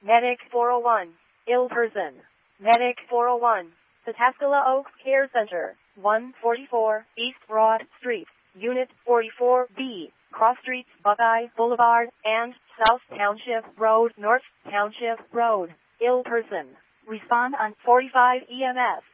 Medic 401. Ill person. Medic 401. Pataskala Oaks Care Center, 144 East Broad Street, Unit 44B, Cross Streets, Buckeye Boulevard, and South Township Road, North Township Road. Ill person. Respond on 45 EMS.